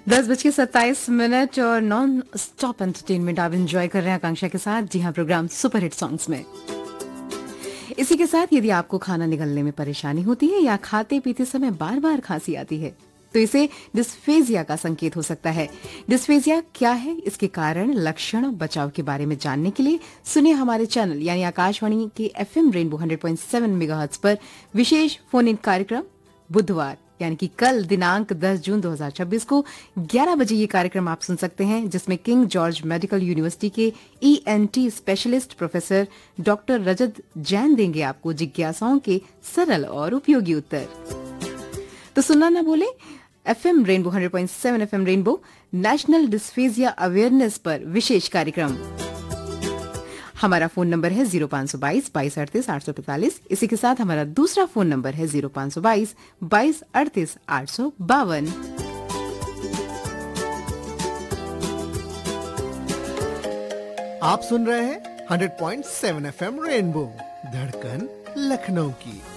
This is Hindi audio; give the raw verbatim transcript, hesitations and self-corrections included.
दस बज के सत्ताईस मिनट और नॉन स्टॉप एंटरटेनमेंट आप एंजॉय कर रहे हैं आकांक्षा के साथ। जी हाँ, प्रोग्राम सुपर हिट सॉन्ग्स में। इसी के साथ यदि आपको खाना निगलने में परेशानी होती है या खाते पीते समय बार बार खांसी आती है तो इसे डिस्फेजिया का संकेत हो सकता है। डिस्फेजिया क्या है, इसके कारण, लक्षण, बचाव के बारे में जानने के लिए सुनिए हमारे चैनल यानी आकाशवाणी के FM rainbow hundred point seven megahertz पर विशेष फोन इन कार्यक्रम बुधवार यानी कि कल दिनांक दस जून दो हज़ार छब्बीस को ग्यारह बजे ये कार्यक्रम आप सुन सकते हैं, जिसमें किंग जॉर्ज मेडिकल यूनिवर्सिटी के ईएनटी स्पेशलिस्ट प्रोफेसर डॉक्टर रजत जैन देंगे आपको जिज्ञासाओं के सरल और उपयोगी उत्तर। तो सुनना ना भूलें, FM rainbow hundred point seven FM rainbow national dysphagia awareness पर विशेष कार्यक्रम। हमारा फोन नंबर है जीरो पांच सौ बाईस बाईस अड़तीस आठ सौ पैंतालीस। इसी के साथ हमारा दूसरा फोन नंबर है जीरो पांच सौ बाईस बाईस अड़तीस आठ सौ बावन। आप सुन रहे हैं hundred point seven FM rainbow, धड़कन लखनऊ की।